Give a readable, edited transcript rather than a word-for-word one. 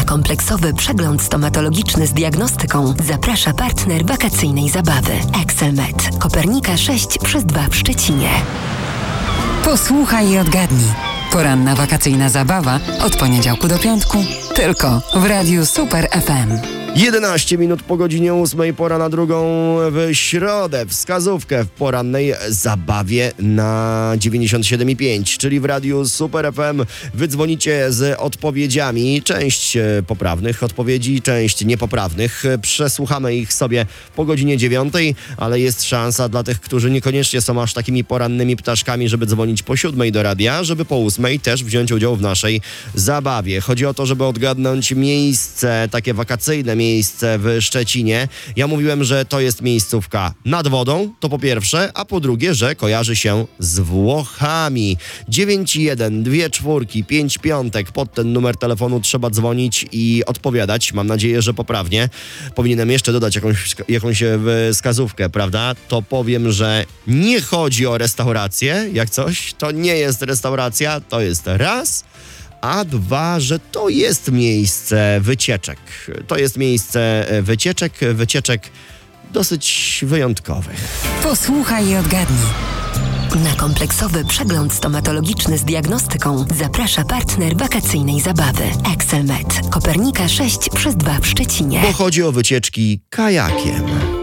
Na kompleksowy przegląd stomatologiczny z diagnostyką zaprasza partner wakacyjnej zabawy Excelmed. Kopernika 6/2 w Szczecinie. Posłuchaj i odgadnij. Poranna wakacyjna zabawa od poniedziałku do piątku tylko w Radiu Super FM. 11 minut po godzinie 8, pora na drugą w środę. Wskazówkę w porannej zabawie na 97,5, czyli w Radiu Super FM. Wydzwonicie z odpowiedziami. Część poprawnych odpowiedzi, część niepoprawnych. Przesłuchamy ich sobie po godzinie 9, ale jest szansa dla tych, którzy niekoniecznie są aż takimi porannymi ptaszkami, żeby dzwonić po 7 do radia, żeby po 8 też wziąć udział w naszej zabawie. Chodzi o to, żeby odgadnąć miejsce, takie wakacyjne miejsce w Szczecinie. Ja mówiłem, że to jest miejscówka nad wodą, to po pierwsze, a po drugie, że kojarzy się z Włochami. 91 2 4 5 piątek. Pod ten numer telefonu trzeba dzwonić i odpowiadać. Mam nadzieję, że poprawnie. Powinienem jeszcze dodać jakąś wskazówkę, prawda? To powiem, że nie chodzi o restaurację, jak coś. To nie jest restauracja, to jest raz. A dwa, że to jest miejsce wycieczek. To jest miejsce wycieczek dosyć wyjątkowych. Posłuchaj i odgadnij. Na kompleksowy przegląd stomatologiczny z diagnostyką zaprasza partner wakacyjnej zabawy Excelmed. Kopernika 6/2 w Szczecinie. Bo chodzi o wycieczki kajakiem.